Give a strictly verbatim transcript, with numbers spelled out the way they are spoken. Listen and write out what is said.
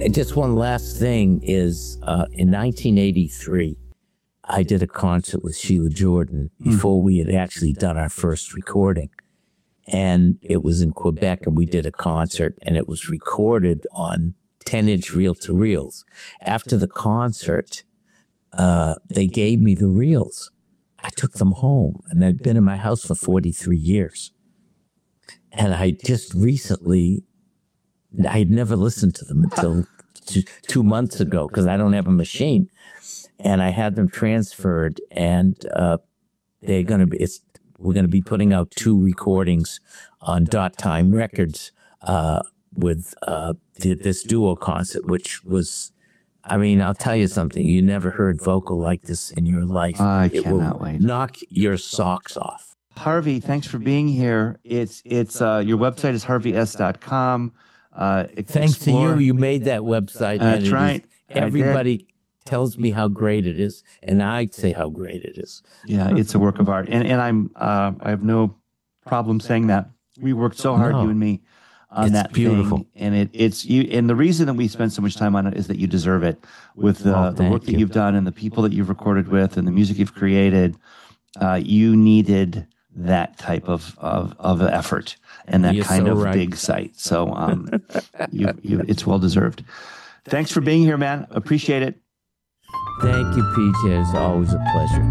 And just one last thing is, uh, in nineteen eighty-three, I did a concert with Sheila Jordan before we had actually done our first recording. And it was in Quebec, and we did a concert, and it was recorded on ten-inch reel-to-reels. After the concert, uh, they gave me the reels. I took them home, and they'd been in my house for forty-three years. And I just recently, I had never listened to them until two, two months ago because I don't have a machine. And I had them transferred, and uh, they're going to be, it's, we're going to be putting out two recordings on Dot Time Records uh, with uh, the, this duo concert, which was, I mean, I'll tell you something. You never heard vocal like this in your life. I it cannot will wait. Knock your socks off. Harvey, thanks for being here. It's it's uh, your website is harvey s dot com. Uh, Thanks explore. to you, you made that website. That's and it right. is- I did. Everybody tells me how great it is, and I say how great it is. Yeah, it's a work of art, and and I'm uh, I have no problem saying that. We worked so hard, No. you and me, on It's that beautiful. thing, and it it's you. And the reason that we spend so much time on it is that you deserve it. With uh, Oh, the thank work that you. you've done, and the people that you've recorded with, and the music you've created, uh, you needed that type of of, of effort and that You're kind so of right. big site. So um, you, you it's well deserved. Thanks for being here, man. Appreciate it. Thank you, P J. It's always a pleasure.